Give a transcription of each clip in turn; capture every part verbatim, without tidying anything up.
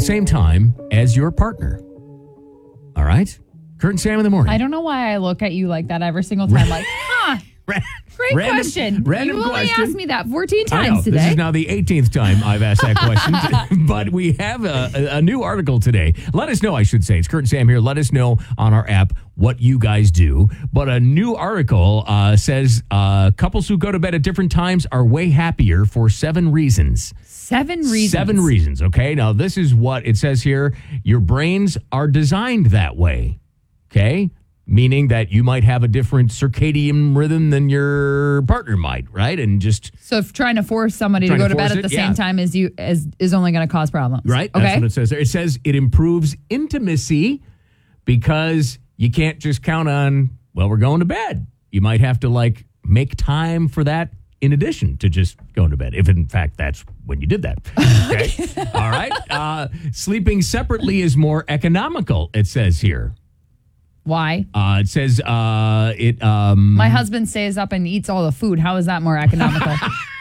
same time as your partner. All right? Kurt and Sam in the morning. I don't know why I look at you like that every single time. Like, huh. Great random, question. Random You've only question. asked me that fourteen times I know. today. This is now the eighteenth time I've asked that question. But we have a, a, a new article today. Let us know, I should say. It's Kurt and Sam here. Let us know on our app what you guys do. But a new article uh, says uh, couples who go to bed at different times are way happier for seven reasons. Seven reasons. Seven reasons, okay? Now, this is what it says here. Your brains are designed that way, okay? Meaning that you might have a different circadian rhythm than your partner might, right? And just so if trying to force somebody to go to, to bed at the it, same yeah. time as you as is only going to cause problems, right? Okay, that's what it says there. It says it improves intimacy because you can't just count on, well, we're going to bed. You might have to like make time for that in addition to just going to bed, if in fact that's when you did that. Okay, all right. Uh, sleeping separately is more economical. It says here. Why? Uh, it says uh, it. Um, My husband stays up and eats all the food. How is that more economical?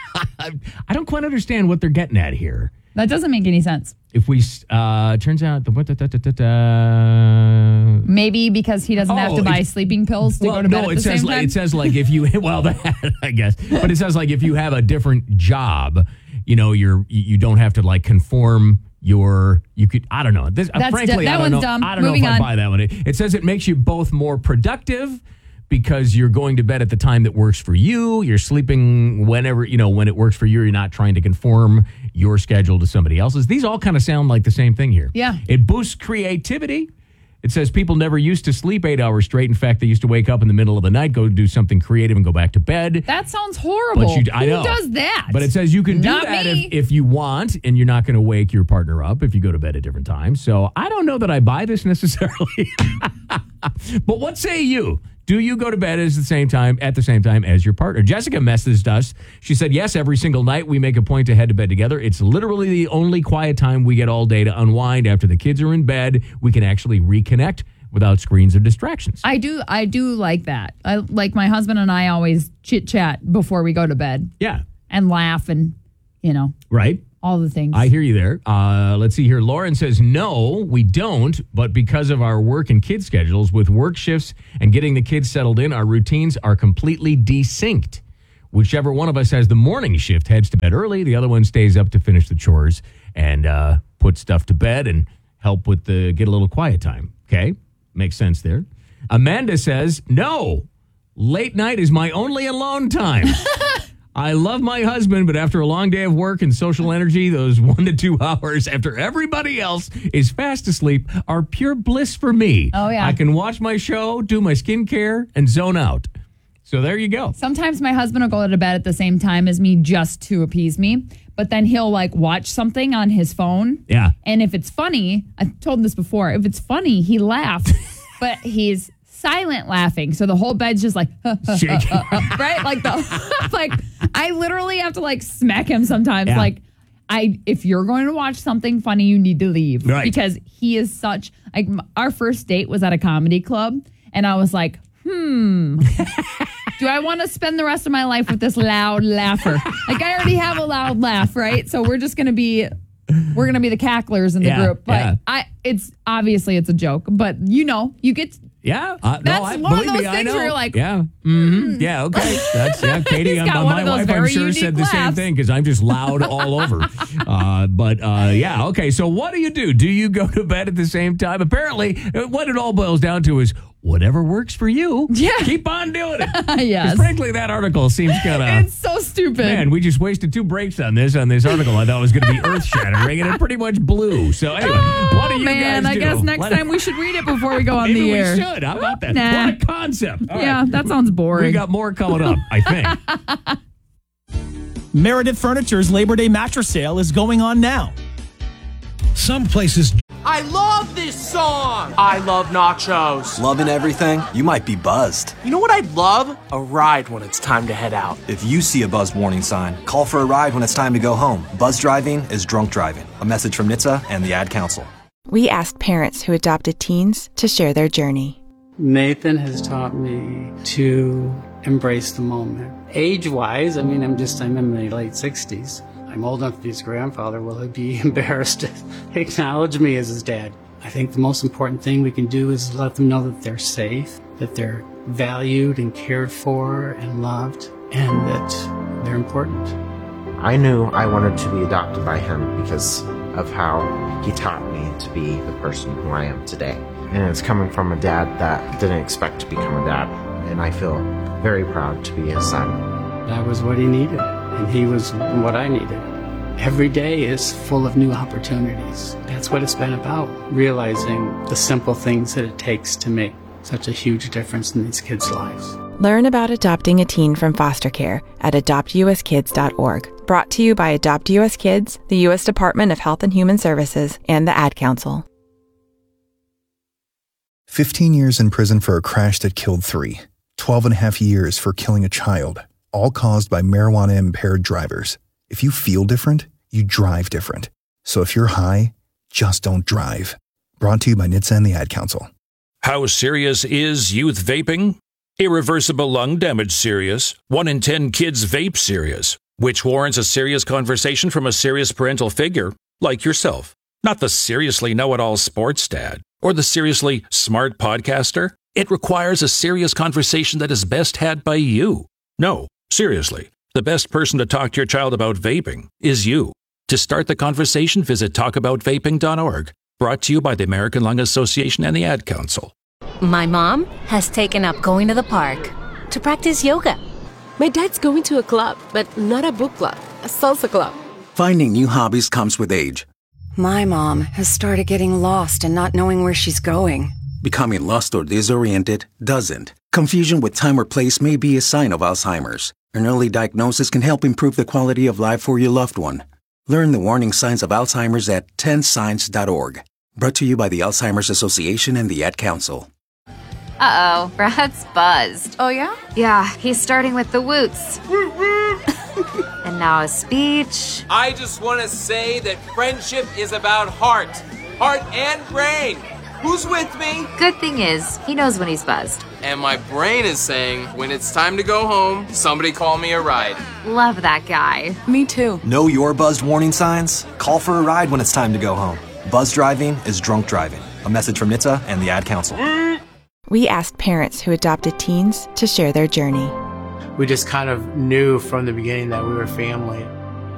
I don't quite understand what they're getting at here. That doesn't make any sense. If we, uh, turns out the what? Da, da, da, da, da. Maybe because he doesn't Oh, have to buy sleeping pills to well, go to bed no, at it the says same like, time. it says like if you well that I guess, but it says like if you have a different job, you know, you're you don't have to like conform. Your, you could, I don't know. This, That's frankly, d- that I don't one's know. dumb. I don't Moving know if on. I buy that one. It, it says it makes you both more productive because you're going to bed at the time that works for you. You're sleeping whenever, you know, when it works for you. You're not trying to conform your schedule to somebody else's. These all kind of sound like the same thing here. Yeah. It boosts creativity. It says people never used to sleep eight hours straight. In fact, they used to wake up in the middle of the night, go do something creative, and go back to bed. That sounds horrible. But you, I Who know. does that? But it says you can do Not that me. if, if you want, and you're not going to wake your partner up if you go to bed at different times. So I don't know that I buy this necessarily. But what say you? Do you go to bed at the same time at the same time as your partner? Jessica messaged us. She said, yes, every single night we make a point to head to bed together. It's literally the only quiet time we get all day to unwind. After the kids are in bed, we can actually reconnect without screens or distractions. I do I do like that. I like my husband and I always chit chat before we go to bed. Yeah. And laugh and, you know, right. all the things. I hear you there. Uh, let's see here. Lauren says, no, we don't. But because of our work and kid schedules, with work shifts and getting the kids settled in, our routines are completely desynced. Whichever one of us has the morning shift heads to bed early. The other one stays up to finish the chores and uh, put stuff to bed and help with the get a little quiet time. Okay. Makes sense there. Amanda says, no, late night is my only alone time. I love my husband, but after a long day of work and social energy, those one to two hours after everybody else is fast asleep are pure bliss for me. Oh, yeah. I can watch my show, do my skincare, and zone out. So there you go. Sometimes my husband will go to bed at the same time as me just to appease me, but then he'll like watch something on his phone. Yeah. And if it's funny, I've told him this before, if it's funny, he laughs, but he's silent laughing. So the whole bed's just like, Shaking. right? Like the, like I literally have to like smack him sometimes. Yeah. Like I, if you're going to watch something funny, you need to leave Right. because he is such like m- our first date was at a comedy club and I was like, hmm, do I want to spend the rest of my life with this loud laugher? Like I already have a loud laugh, right? So we're just going to be, we're going to be the cacklers in the Yeah, group. But yeah. I, it's obviously it's a joke, but you know, you get, Yeah. Uh, no, That's I, one of believe those me, I things know. where you're like, yeah. Mm-hmm. Yeah, okay. That's, yeah, Katie, He's um, got my one of those wife, I'm very sure, unique said the same laughs. thing because I'm just loud all over. Uh, but, uh, yeah, okay. So what do you do? Do you go to bed at the same time? Apparently, what it all boils down to is whatever works for you, Yeah. keep on doing it. 'Cause yes. frankly, that article seems kind of... It's so stupid. Man, we just wasted two breaks on this on this article. I thought it was going to be earth-shattering, and it pretty much blew. So anyway, what do you Man, guys I do? guess next Let- time we should read it before we go on Maybe the we air. should. How about that? Nah. What a concept. All Yeah, right. that sounds boring. We got more coming up, I think. Meredith Furniture's Labor Day mattress sale is going on now. Some places. I love this song! I love nachos. Loving everything? You might be buzzed. You know what I'd love? A ride when it's time to head out. If you see a buzzed warning sign, call for a ride when it's time to go home. Buzz driving is drunk driving. A message from N H T S A and the Ad Council. We asked parents who adopted teens to share their journey. Nathan has taught me to embrace the moment. Age-wise, I mean, I'm just, I'm in my late sixties. I'm old enough to be his grandfather. Will he be embarrassed to acknowledge me as his dad? I think the most important thing we can do is let them know that they're safe, that they're valued and cared for and loved, and that they're important. I knew I wanted to be adopted by him because of how he taught me to be the person who I am today. And it's coming from a dad that didn't expect to become a dad, and I feel very proud to be his son. That was what he needed, and he was what I needed. Every day is full of new opportunities. That's what it's been about, realizing the simple things that it takes to make such a huge difference in these kids' lives. Learn about adopting a teen from foster care at adopt u s kids dot org. Brought to you by Adopt U S Kids, the U S Department of Health and Human Services, and the Ad Council. fifteen years in prison for a crash that killed three. twelve and a half years for killing a child, all caused by marijuana-impaired drivers. If you feel different, you drive different. So if you're high, just don't drive. Brought to you by N H T S A and the Ad Council. How serious is youth vaping? Irreversible lung damage serious. One in ten kids vape serious, which warrants a serious conversation from a serious parental figure like yourself. Not the seriously know-it-all sports dad or the seriously smart podcaster. It requires a serious conversation that is best had by you. No, seriously, the best person to talk to your child about vaping is you. To start the conversation, visit talk about vaping dot org. Brought to you by the American Lung Association and the Ad Council. My mom has taken up going to the park to practice yoga. My dad's going to a club, but not a book club, a salsa club. Finding new hobbies comes with age. My mom has started getting lost and not knowing where she's going. Becoming lost or disoriented doesn't. Confusion with time or place may be a sign of Alzheimer's. An early diagnosis can help improve the quality of life for your loved one. Learn the warning signs of Alzheimer's at ten signs dot org. Brought to you by the Alzheimer's Association and the Ad Council. Uh-oh, Brad's buzzed. Oh, yeah? Yeah, he's starting with the woots. And now a speech. I just want to say that friendship is about heart. Heart and brain. Who's with me? Good thing is, he knows when he's buzzed. And my brain is saying, when it's time to go home, somebody call me a ride. Love that guy. Me too. Know your buzzed warning signs? Call for a ride when it's time to go home. Buzz driving is drunk driving. A message from N H T S A and the Ad Council. We asked parents who adopted teens to share their journey. We just kind of knew from the beginning that we were family.